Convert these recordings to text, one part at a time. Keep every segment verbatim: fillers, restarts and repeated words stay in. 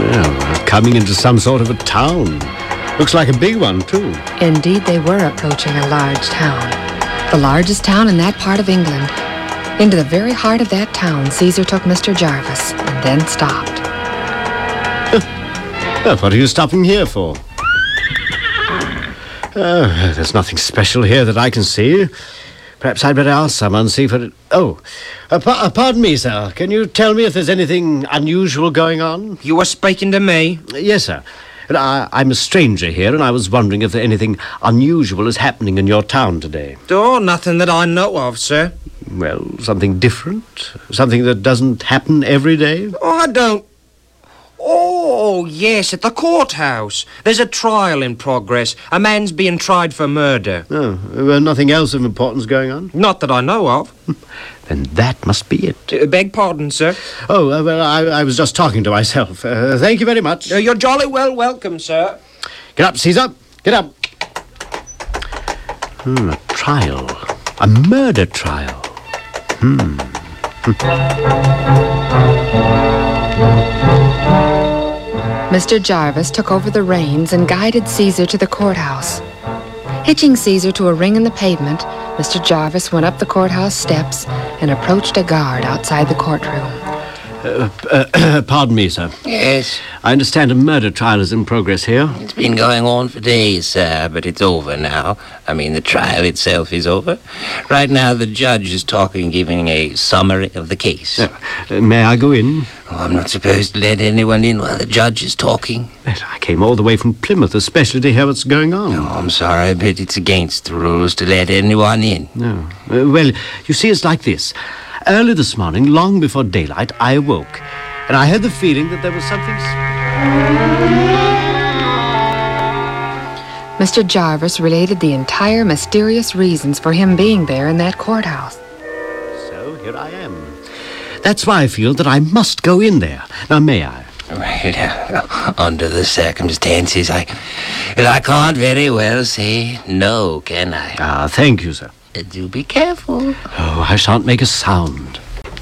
Well, we're coming into some sort of a town. Looks like a big one, too. Indeed, they were approaching a large town. The largest town in that part of England. Into the very heart of that town, Caesar took Mister Jarvis and then stopped. Well, what are you stopping here for? Uh, there's nothing special here that I can see. Perhaps I'd better ask someone, see if it... Oh, uh, pa- uh, pardon me, sir. Can you tell me if there's anything unusual going on? You were speaking to me? Uh, yes, sir. I, I'm a stranger here, and I was wondering if there anything unusual is happening in your town today. Oh, nothing that I know of, sir. Well, something different? Something that doesn't happen every day? Oh, I don't... Oh, yes, at the courthouse. There's a trial in progress. A man's being tried for murder. Oh, well, nothing else of importance going on? Not that I know of. Then that must be it. Uh, beg pardon, sir. Oh, uh, well, I, I was just talking to myself. Uh, thank you very much. Uh, you're jolly well welcome, sir. Get up, Caesar. Get up. Hmm, a trial. A murder trial. Hmm. Mister Jarvis took over the reins and guided Caesar to the courthouse. Hitching Caesar to a ring in the pavement, Mister Jarvis went up the courthouse steps and approached a guard outside the courtroom. Uh, uh, pardon me, sir. Yes. I understand a murder trial is in progress here. It's been going on for days, sir, but it's over now. I mean, the trial itself is over. Right now, the judge is talking, giving a summary of the case. Uh, uh, may I go in? Oh, I'm not supposed to let anyone in while the judge is talking. But I came all the way from Plymouth, especially to hear what's going on. Oh, I'm sorry, but it's against the rules to let anyone in. No. Uh, well, you see, it's like this. Early this morning, long before daylight, I awoke, and I had the feeling that there was something... Mister Jarvis related the entire mysterious reasons for him being there in that courthouse. So, here I am. That's why I feel that I must go in there. Now, may I? Well, under the circumstances, I... I can't very well say no, can I? Ah, thank you, sir. Do be careful. Oh, I shan't make a sound.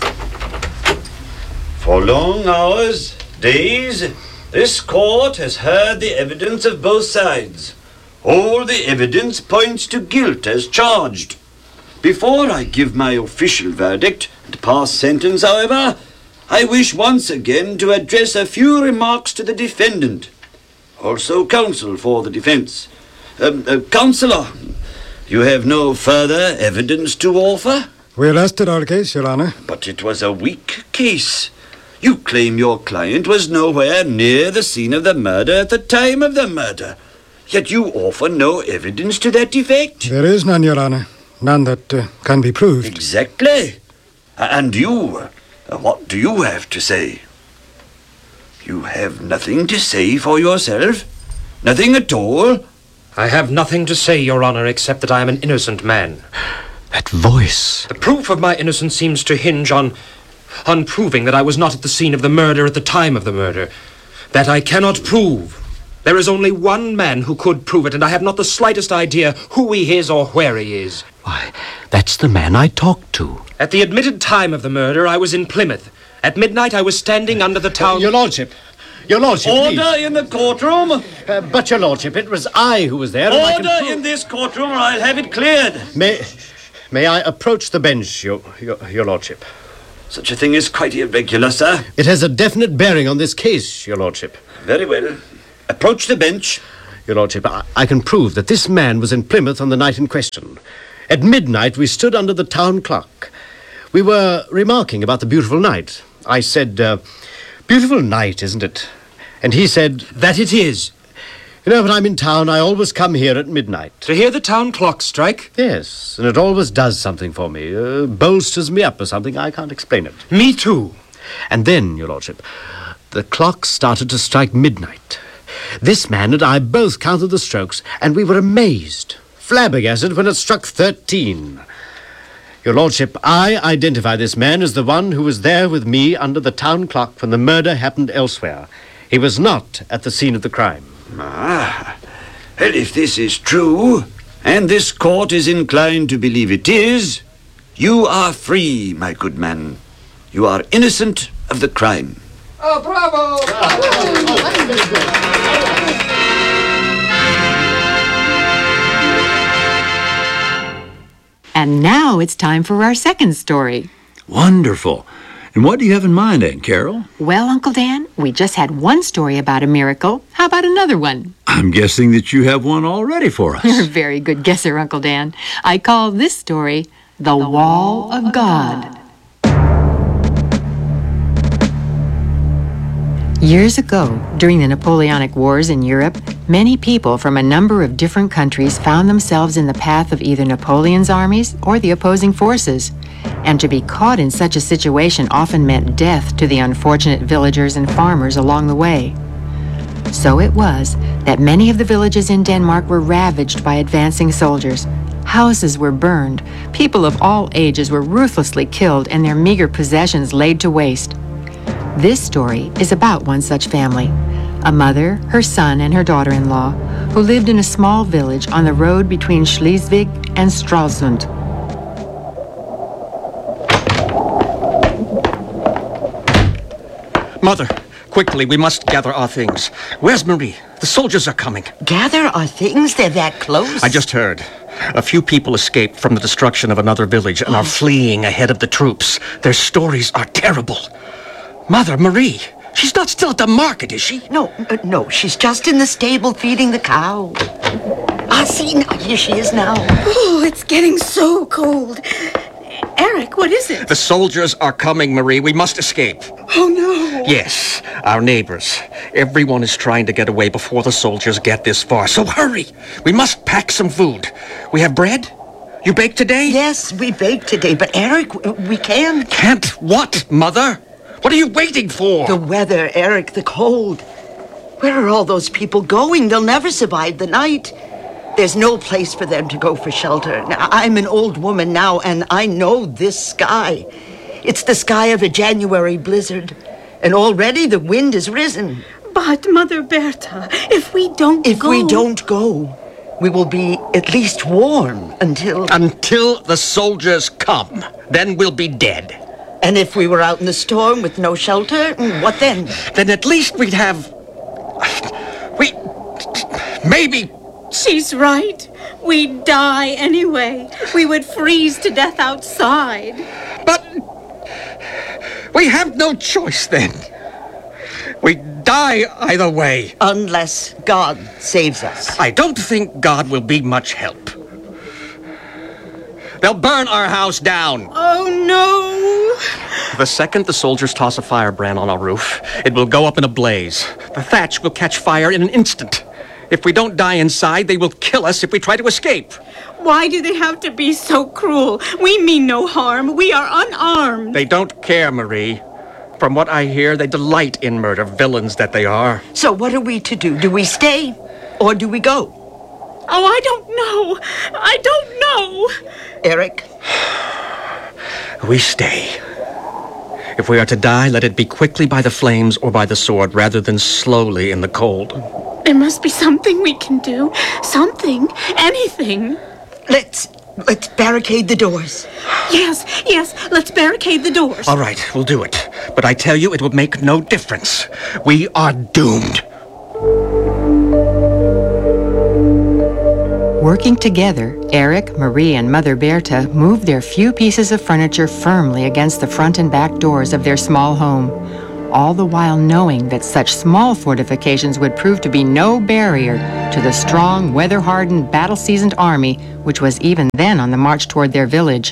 For long hours, days, this court has heard the evidence of both sides. All the evidence points to guilt as charged. Before I give my official verdict and pass sentence, however, I wish once again to address a few remarks to the defendant. Also counsel for the defense. Um, uh, Counselor, you have no further evidence to offer? We rested our case, Your Honor. But it was a weak case. You claim your client was nowhere near the scene of the murder at the time of the murder. Yet you offer no evidence to that effect. There is none, Your Honor. None that uh, can be proved. Exactly. And you, uh, what do you have to say? You have nothing to say for yourself? Nothing at all? I have nothing to say, Your Honor, except that I am an innocent man. That voice. The proof of my innocence seems to hinge on... on proving that I was not at the scene of the murder at the time of the murder. That I cannot prove. There is only one man who could prove it, and I have not the slightest idea who he is or where he is. Why, that's the man I talked to. At the admitted time of the murder, I was in Plymouth. At midnight, I was standing under the town... Uh, your Lordship. Your Lordship, Order please. in the courtroom. Uh, but, Your Lordship, it was I who was there. and I can Order prove- in this courtroom or I'll have it cleared. May, may I approach the bench, Your, your, your Lordship? Such a thing is quite irregular, sir. It has a definite bearing on this case, Your Lordship. Very well. Approach the bench. Your Lordship, I, I can prove that this man was in Plymouth on the night in question. At midnight, we stood under the town clock. We were remarking about the beautiful night. I said, uh, beautiful night, isn't it? And he said... That it is. You know, when I'm in town, I always come here at midnight. To hear the town clock strike? Yes, and it always does something for me. Uh, bolsters me up or something. I can't explain it. Me too. And then, Your Lordship, the clock started to strike midnight. This man and I both counted the strokes, and we were amazed, flabbergasted when it struck thirteen. Your Lordship, I identify this man as the one who was there with me under the town clock when the murder happened elsewhere. He was not at the scene of the crime. Ah, well, if this is true, and this court is inclined to believe it is, you are free, my good man. You are innocent of the crime. Oh, bravo! bravo. And now it's time for our second story. Wonderful. And what do you have in mind, Aunt Carol? Well, Uncle Dan, we just had one story about a miracle. How about another one? I'm guessing that you have one already for us. You're a very good guesser, Uncle Dan. I call this story The, the Wall of God. Years ago, during the Napoleonic Wars in Europe, many people from a number of different countries found themselves in the path of either Napoleon's armies or the opposing forces. And to be caught in such a situation often meant death to the unfortunate villagers and farmers along the way. So it was that many of the villages in Denmark were ravaged by advancing soldiers. Houses were burned, people of all ages were ruthlessly killed, and their meager possessions laid to waste. This story is about one such family, a mother, her son, and her daughter-in-law, who lived in a small village on the road between Schleswig and Stralsund. Mother, quickly, we must gather our things. Where's Marie? The soldiers are coming. Gather our things? They're that close? I just heard. A few people escaped from the destruction of another village and are fleeing ahead of the troops. Their stories are terrible. Mother, Marie, she's not still at the market, is she? No, uh, no, she's just in the stable feeding the cow. Ah, see, now, here she is now. Oh, it's getting so cold. Eric, what is it? The soldiers are coming, Marie. We must escape. Oh, no. Yes, our neighbors. Everyone is trying to get away before the soldiers get this far. So hurry. We must pack some food. We have bread? You baked today? Yes, we baked today, but Eric, we can't. Can't what, Mother? What are you waiting for? The weather, Eric, the cold. Where are all those people going? They'll never survive the night. There's no place for them to go for shelter. Now, I'm an old woman now, and I know this sky. It's the sky of a January blizzard. And already the wind has risen. But, Mother Bertha, if we don't if go... If we don't go, we will be at least warm until... Until the soldiers come. Then we'll be dead. And if we were out in the storm with no shelter, what then? Then at least we'd have... We... Maybe... She's right. We'd die anyway. We would freeze to death outside. But... we have no choice then. We die either way. Unless God saves us. I don't think God will be much help. They'll burn our house down. Oh, no. The second the soldiers toss a firebrand on our roof, it will go up in a blaze. The thatch will catch fire in an instant. If we don't die inside, they will kill us if we try to escape. Why do they have to be so cruel? We mean no harm. We are unarmed. They don't care, Marie. From what I hear, they delight in murder, villains that they are. So what are we to do? Do we stay or do we go? Oh, I don't know. I don't know. Eric? We stay. If we are to die, let it be quickly by the flames or by the sword, rather than slowly in the cold. There must be something we can do. Something. Anything. Let's... let's barricade the doors. Yes, yes, let's barricade the doors. All right, we'll do it. But I tell you, it will make no difference. We are doomed. Working together, Eric, Marie, and Mother Bertha moved their few pieces of furniture firmly against the front and back doors of their small home, all the while knowing that such small fortifications would prove to be no barrier to the strong, weather-hardened, battle-seasoned army which was even then on the march toward their village.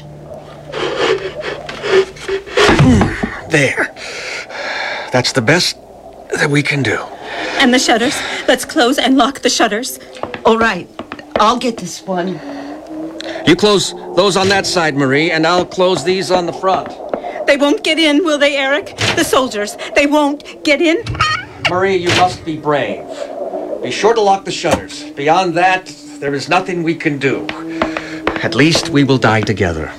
There. That's the best that we can do. And the shutters. Let's close and lock the shutters. All right. I'll get this one. You close those on that side, Marie, and I'll close these on the front. They won't get in, will they, Eric? The soldiers, they won't get in? Marie, you must be brave. Be sure to lock the shutters. Beyond that, there is nothing we can do. At least we will die together.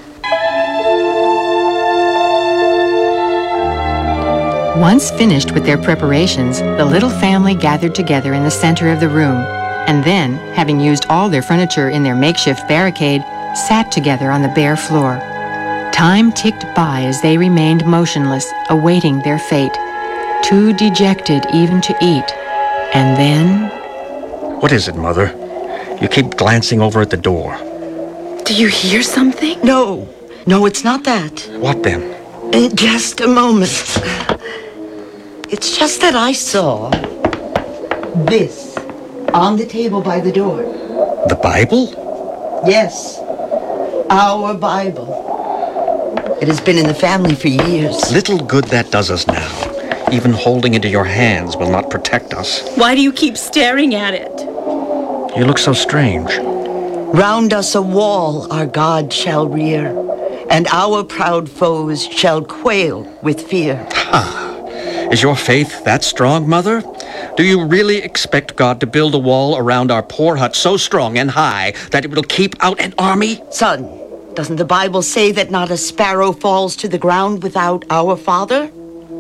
Once finished with their preparations, the little family gathered together in the center of the room, and then, having used all their furniture in their makeshift barricade, sat together on the bare floor. Time ticked by as they remained motionless, awaiting their fate, too dejected even to eat, And then... What is it, Mother? You keep glancing over at the door. Do you hear something? No. No, it's not that. What then? Uh, just a moment. It's just that I saw this on the table by the door. The Bible? Yes. Our Bible. It has been in the family for years. Little good that does us now. Even holding it in your hands will not protect us. Why do you keep staring at it? You look so strange. Round us a wall our God shall rear, and our proud foes shall quail with fear. Ha! Is your faith that strong, Mother? Do you really expect God to build a wall around our poor hut so strong and high that it will keep out an army? Son, doesn't the Bible say that not a sparrow falls to the ground without our Father?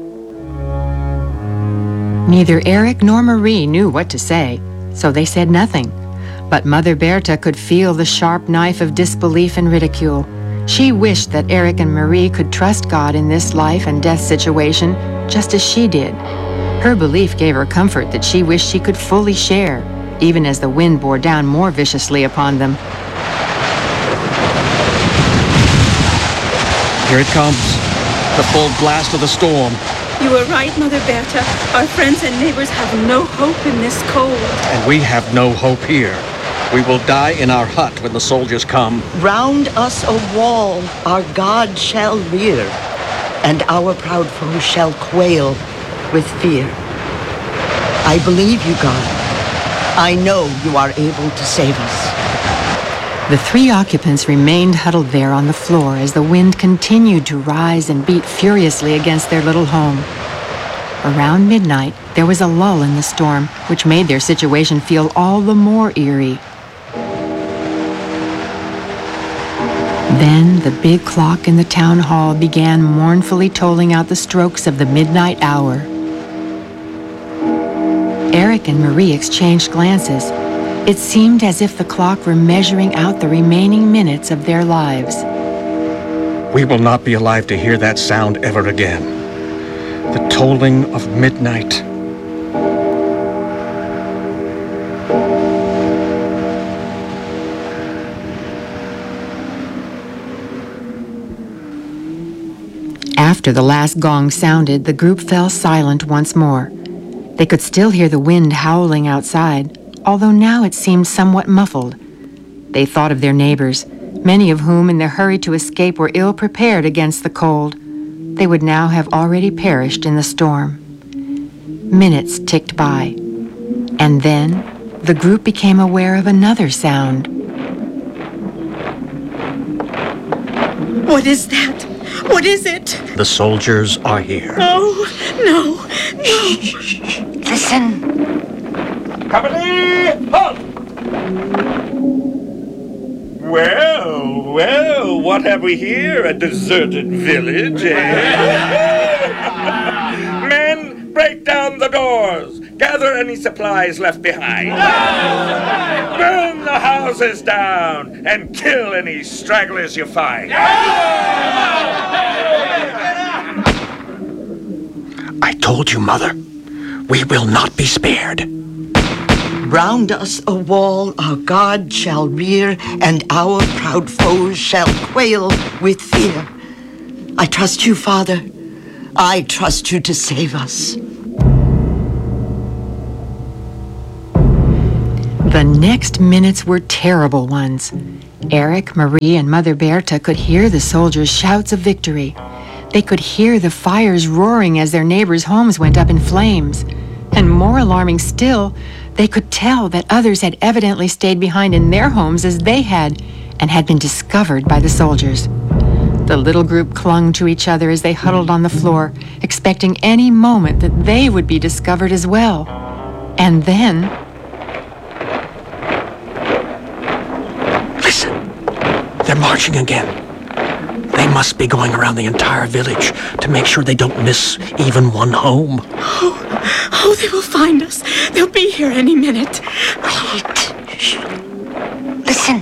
Neither Eric nor Marie knew what to say, so they said nothing. But Mother Bertha could feel the sharp knife of disbelief and ridicule. She wished that Eric and Marie could trust God in this life and death situation, just as she did. Her belief gave her comfort that she wished she could fully share, even as the wind bore down more viciously upon them. Here it comes, the full blast of the storm. You were right, Mother Bertha. Our friends and neighbors have no hope in this cold. And we have no hope here. We will die in our hut when the soldiers come. Round us a wall our God shall rear, and our proud foes shall quail with fear. I believe you, God. I know you are able to save us. The three occupants remained huddled there on the floor as the wind continued to rise and beat furiously against their little home. Around midnight, there was a lull in the storm, which made their situation feel all the more eerie. Then the big clock in the town hall began mournfully tolling out the strokes of the midnight hour. Eric and Marie exchanged glances. It seemed as if the clock were measuring out the remaining minutes of their lives. We will not be alive to hear that sound ever again. The tolling of midnight. After the last gong sounded, the group fell silent once more. They could still hear the wind howling outside, although now it seemed somewhat muffled. They thought of their neighbors, many of whom in their hurry to escape were ill-prepared against the cold. They would now have already perished in the storm. Minutes ticked by, and then the group became aware of another sound. What is that? What is it? The soldiers are here. Oh, no, no. Listen. Company, halt! Well, well, what have we here? A deserted village, eh? Men, break down the doors. Gather any supplies left behind. Burn the houses down and kill any stragglers you find. I told you, Mother. We will not be spared. Round us a wall our God shall rear, and our proud foes shall quail with fear. I trust you, Father. I trust you to save us. The next minutes were terrible ones. Eric, Marie, and Mother Bertha could hear the soldiers' shouts of victory. They could hear the fires roaring as their neighbors' homes went up in flames. And more alarming still, they could tell that others had evidently stayed behind in their homes as they had, and had been discovered by the soldiers. The little group clung to each other as they huddled on the floor, expecting any moment that they would be discovered as well. And then... Listen! They're marching again. They must be going around the entire village to make sure they don't miss even one home. Oh, oh, they will find us. They'll be here any minute. Wait. Shh. Listen.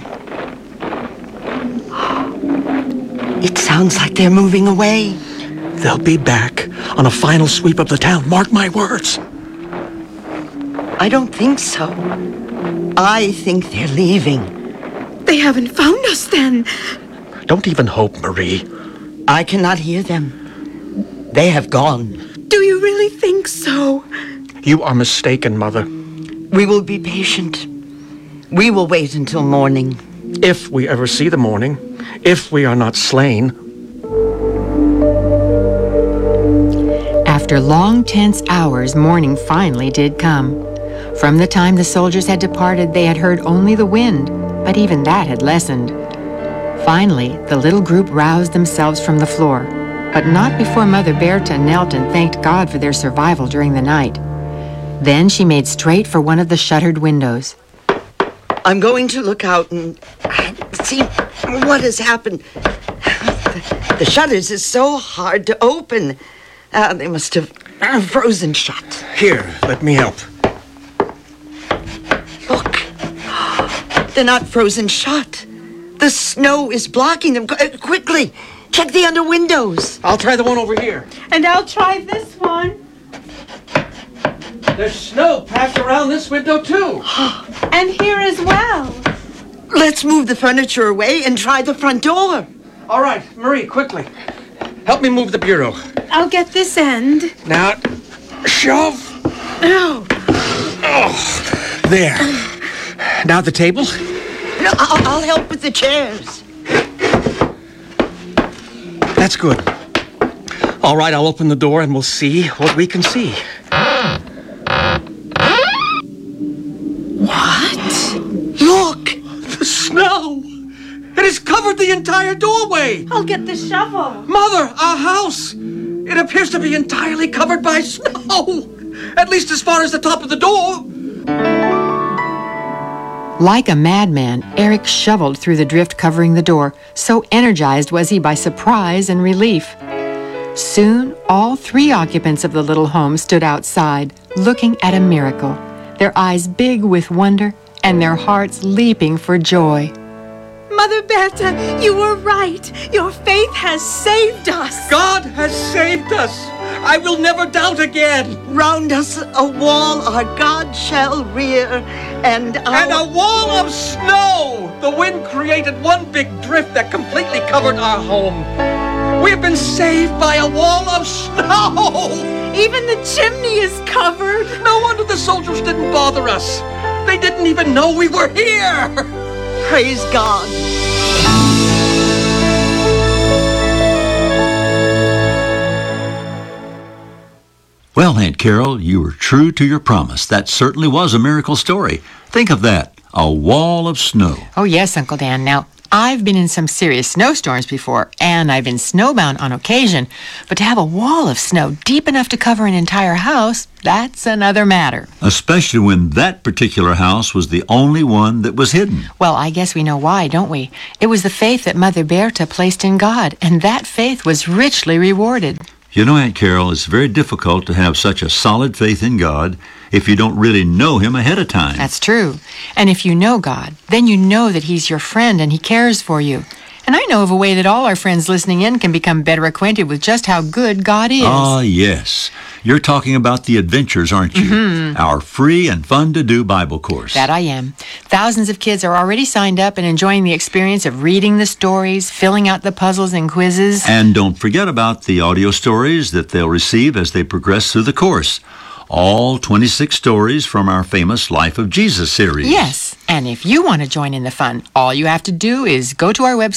It sounds like they're moving away. They'll be back on a final sweep of the town. Mark my words. I don't think so. I think they're leaving. They haven't found us then. Don't even hope, Marie. I cannot hear them. They have gone. Do you really think so? You are mistaken, Mother. We will be patient. We will wait until morning. If we ever see the morning, if we are not slain. After long, tense hours, morning finally did come. From the time the soldiers had departed, they had heard only the wind, but even that had lessened. Finally, the little group roused themselves from the floor, but not before Mother Berta knelt and thanked God for their survival during the night. Then she made straight for one of the shuttered windows. I'm going to look out and see what has happened. The shutters are so hard to open. Uh, they must have uh, frozen shut. Here, let me help. Look, they're not frozen shut. The snow is blocking them. Qu- quickly, check the under windows. I'll try the one over here. And I'll try this one. There's snow packed around this window, too. And here as well. Let's move the furniture away and try the front door. All right, Marie, quickly. Help me move the bureau. I'll get this end. Now, shove. No. Oh, there. Now the table. No, I'll, I'll help with the chairs. That's good. All right, I'll open the door and we'll see what we can see. What? Look! The snow! It has covered the entire doorway! I'll get the shovel. Mother, our house! It appears to be entirely covered by snow! At least as far as the top of the door! Like a madman, Eric shoveled through the drift covering the door, so energized was he by surprise and relief. Soon, all three occupants of the little home stood outside, looking at a miracle, their eyes big with wonder and their hearts leaping for joy. Mother Berta, you were right. Your faith has saved us. God has saved us. I will never doubt again. Round us a wall our God shall rear, and our... And a wall of snow! The wind created one big drift that completely covered our home. We have been saved by a wall of snow! Even the chimney is covered. No wonder the soldiers didn't bother us. They didn't even know we were here. Praise God. Well, Aunt Carol, you were true to your promise. That certainly was a miracle story. Think of that, a wall of snow. Oh, yes, Uncle Dan. Now, I've been in some serious snowstorms before, and I've been snowbound on occasion, but to have a wall of snow deep enough to cover an entire house, that's another matter. Especially when that particular house was the only one that was hidden. Well, I guess we know why, don't we? It was the faith that Mother Berta placed in God, and that faith was richly rewarded. You know, Aunt Carol, it's very difficult to have such a solid faith in God if you don't really know Him ahead of time. That's true. And if you know God, then you know that He's your friend and He cares for you. And I know of a way that all our friends listening in can become better acquainted with just how good God is. Ah, yes. You're talking about the Adventures, aren't you? Mm-hmm. Our free and fun-to-do Bible course. That I am. Thousands of kids are already signed up and enjoying the experience of reading the stories, filling out the puzzles and quizzes. And don't forget about the audio stories that they'll receive as they progress through the course. All twenty-six stories from our famous Life of Jesus series. Yes, and if you want to join in the fun, all you have to do is go to our website